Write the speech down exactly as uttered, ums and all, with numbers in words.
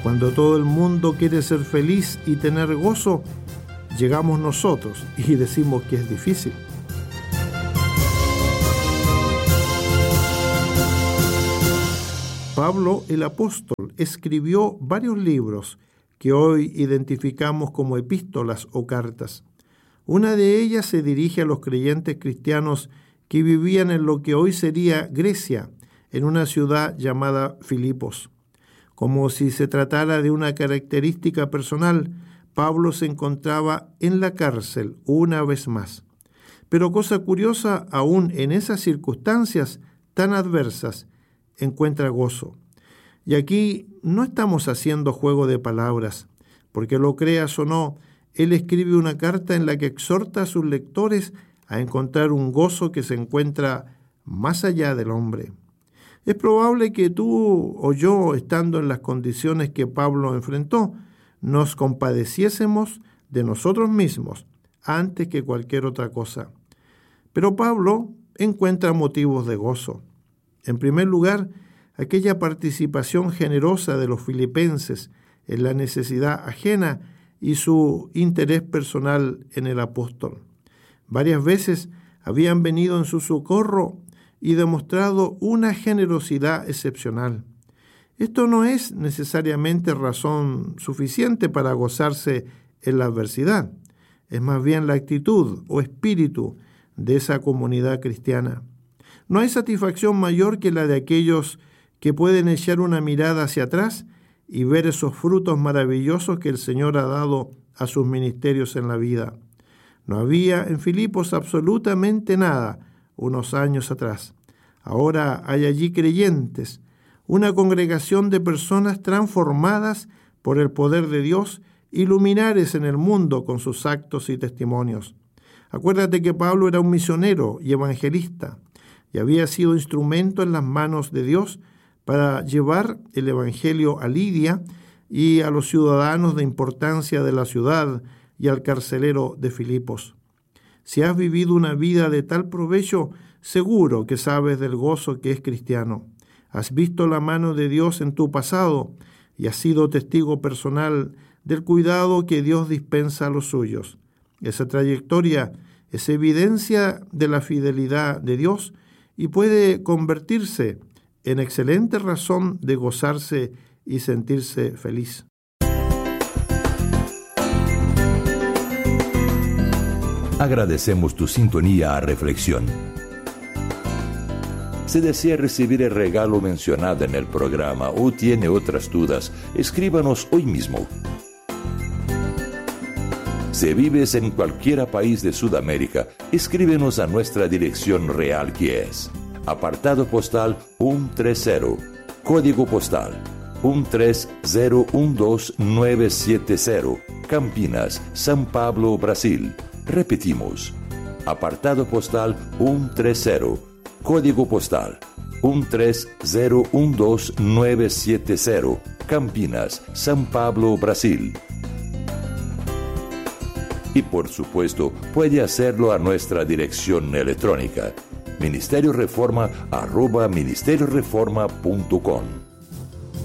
Cuando todo el mundo quiere ser feliz y tener gozo, llegamos nosotros y decimos que es difícil. Pablo el apóstol escribió varios libros que hoy identificamos como epístolas o cartas. Una de ellas se dirige a los creyentes cristianos que vivían en lo que hoy sería Grecia, en una ciudad llamada Filipos. Como si se tratara de una característica personal, Pablo se encontraba en la cárcel una vez más. Pero cosa curiosa, aún en esas circunstancias tan adversas, encuentra gozo. Y aquí no estamos haciendo juego de palabras, porque lo creas o no, él escribe una carta en la que exhorta a sus lectores a encontrar un gozo que se encuentra más allá del hombre. Es probable que tú o yo, estando en las condiciones que Pablo enfrentó, nos compadeciésemos de nosotros mismos antes que cualquier otra cosa. Pero Pablo encuentra motivos de gozo. En primer lugar, aquella participación generosa de los filipenses en la necesidad ajena y su interés personal en el apóstol. Varias veces habían venido en su socorro y demostrado una generosidad excepcional. Esto no es necesariamente razón suficiente para gozarse en la adversidad. Es más bien la actitud o espíritu de esa comunidad cristiana. No hay satisfacción mayor que la de aquellos que pueden echar una mirada hacia atrás y ver esos frutos maravillosos que el Señor ha dado a sus ministerios en la vida. No había en Filipos absolutamente nada unos años atrás. Ahora hay allí creyentes, una congregación de personas transformadas por el poder de Dios y luminares en el mundo con sus actos y testimonios. Acuérdate que Pablo era un misionero y evangelista y había sido instrumento en las manos de Dios para llevar el evangelio a Lidia y a los ciudadanos de importancia de la ciudad y al carcelero de Filipos. Si has vivido una vida de tal provecho, seguro que sabes del gozo que es cristiano. Has visto la mano de Dios en tu pasado y has sido testigo personal del cuidado que Dios dispensa a los suyos. Esa trayectoria es evidencia de la fidelidad de Dios y puede convertirse en excelente razón de gozarse y sentirse feliz. Agradecemos tu sintonía a Reflexión. Si desea recibir el regalo mencionado en el programa o tiene otras dudas, escríbanos hoy mismo. Si vives en cualquier país de Sudamérica, escríbenos a nuestra dirección real, que es apartado postal ciento treinta, código postal uno tres cero uno dos nueve siete cero, Campinas, São Paulo, Brasil. Repetimos, apartado postal ciento treinta, código postal uno tres cero uno dos nueve siete cero, Campinas, São Paulo, Brasil. Y por supuesto, puede hacerlo a nuestra dirección electrónica, ministerio reforma arroba ministerio reforma punto com.